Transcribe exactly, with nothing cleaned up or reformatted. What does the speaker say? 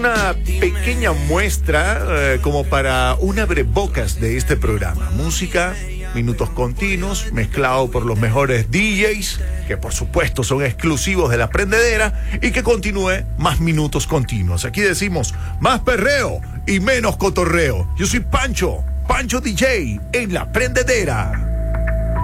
Una pequeña muestra eh, como para un abrebocas de este programa. Música, minutos continuos, mezclado por los mejores D Js, que por supuesto son exclusivos de La Prendedera, y que continúe más minutos continuos. Aquí decimos más perreo y menos cotorreo. Yo soy Pancho, Pancho D J en La Prendedera.